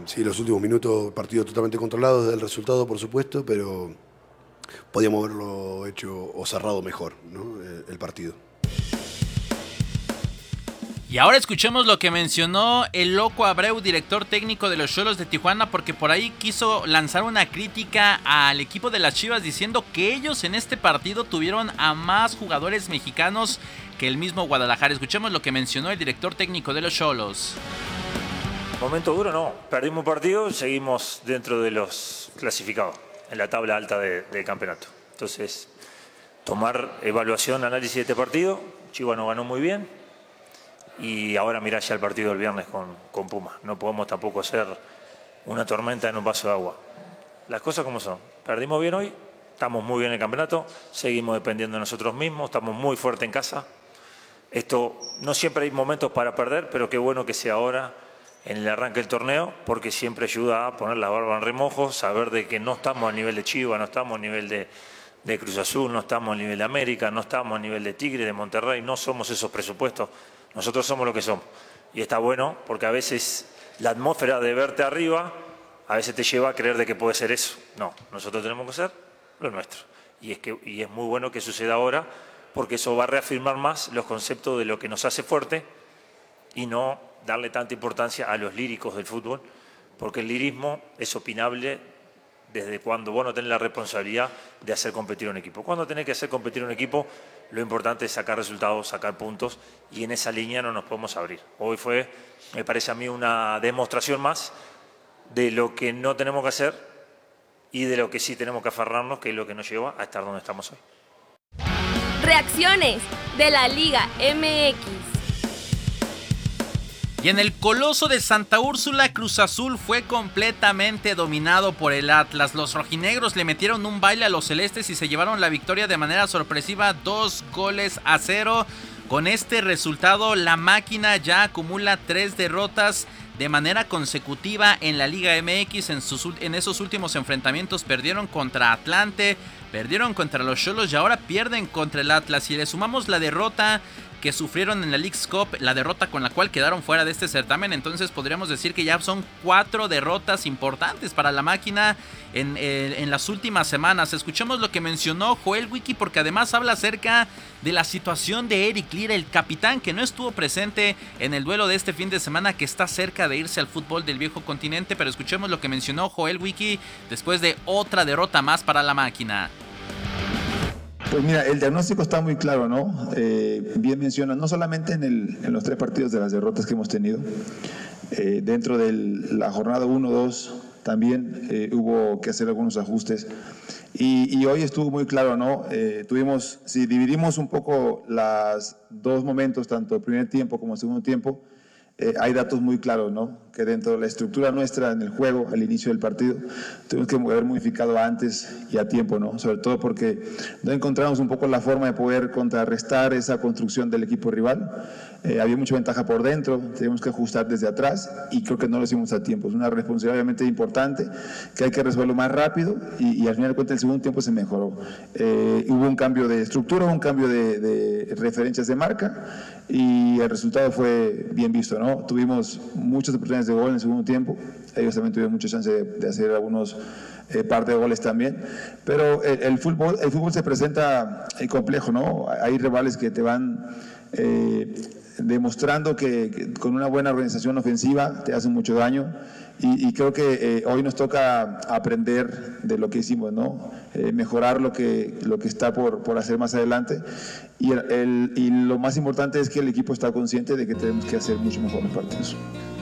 Sí, los últimos minutos, partido totalmente controlado desde el resultado, por supuesto, pero podíamos haberlo hecho o cerrado mejor, ¿no? El partido. Y ahora escuchemos lo que mencionó el Loco Abreu, director técnico de los Xolos de Tijuana, porque por ahí quiso lanzar una crítica al equipo de las Chivas diciendo que ellos en este partido tuvieron a más jugadores mexicanos que el mismo Guadalajara. Escuchemos lo que mencionó el director técnico de los Xolos. Momento duro, no. Perdimos un partido, seguimos dentro de los clasificados, en la tabla alta del campeonato. Entonces, tomar evaluación, análisis de este partido. Chivas no ganó muy bien. Y ahora mirá ya el partido del viernes con Puma. No podemos tampoco hacer una tormenta en un vaso de agua. Las cosas como son. Perdimos bien hoy, estamos muy bien en el campeonato, seguimos dependiendo de nosotros mismos, estamos muy fuertes en casa. Esto, no siempre hay momentos para perder, pero qué bueno que sea ahora en el arranque del torneo, porque siempre ayuda a poner la barba en remojo, saber de que no estamos a nivel de Chivas, no estamos a nivel de Cruz Azul, no estamos a nivel de América, no estamos a nivel de Tigre, de Monterrey, no somos esos presupuestos. Nosotros somos lo que somos. Y está bueno porque a veces la atmósfera de verte arriba a veces te lleva a creer de que puede ser eso. No, nosotros tenemos que hacer lo nuestro. Y es muy bueno que suceda ahora porque eso va a reafirmar más los conceptos de lo que nos hace fuerte y no darle tanta importancia a los líricos del fútbol, porque el lirismo es opinable desde cuando vos no tenés la responsabilidad de hacer competir a un equipo. Cuando tenés que hacer competir a un equipo, lo importante es sacar resultados, sacar puntos, y en esa línea no nos podemos abrir. Hoy fue, me parece a mí, una demostración más de lo que no tenemos que hacer y de lo que sí tenemos que aferrarnos, que es lo que nos lleva a estar donde estamos hoy. Reacciones de la Liga MX. Y en el Coloso de Santa Úrsula, Cruz Azul fue completamente dominado por el Atlas. Los rojinegros le metieron un baile a los celestes y se llevaron la victoria de manera sorpresiva, 2-0. Con este resultado, la máquina ya acumula 3 derrotas de manera consecutiva en la Liga MX. En esos últimos enfrentamientos perdieron contra Atlante, perdieron contra los Xolos y ahora pierden contra el Atlas. Y le sumamos la derrota que sufrieron en la Leagues Cup, la derrota con la cual quedaron fuera de este certamen, entonces podríamos decir que ya son 4 derrotas importantes para la máquina en las últimas semanas. Escuchemos lo que mencionó Joel Wiki, porque además habla acerca de la situación de Eric Lira, el capitán que no estuvo presente en el duelo de este fin de semana, que está cerca de irse al fútbol del viejo continente. Pero escuchemos lo que mencionó Joel Wiki después de otra derrota más para la máquina. Pues mira, el diagnóstico está muy claro, ¿no? Bien menciona, no solamente en los 3 partidos de las derrotas que hemos tenido, dentro de la jornada 1-2 también hubo que hacer algunos ajustes y hoy estuvo muy claro, ¿no? Si dividimos un poco los 2 momentos, tanto el primer tiempo como el segundo tiempo, hay datos muy claros, ¿no? Que dentro de la estructura nuestra en el juego, al inicio del partido, tuvimos que haber modificado antes y a tiempo, ¿no? Sobre todo porque no encontramos un poco la forma de poder contrarrestar esa construcción del equipo rival. Había mucha ventaja por dentro, teníamos que ajustar desde atrás y creo que no lo hicimos a tiempo. Es una responsabilidad obviamente importante que hay que resolverlo más rápido y al final de cuentas el segundo tiempo se mejoró. Hubo un cambio de estructura, un cambio de referencias de marca y el resultado fue bien visto, ¿no? Tuvimos muchas oportunidades de gol en el segundo tiempo, ellos también tuvieron mucha chance de hacer algunos par de goles también, pero el fútbol se presenta complejo, ¿no? Hay rivales que te van demostrando que con una buena organización ofensiva te hacen mucho daño y creo que hoy nos toca aprender de lo que hicimos, ¿no? Mejorar lo que está por hacer más adelante y lo más importante es que el equipo está consciente de que tenemos que hacer mucho mejor los partidos.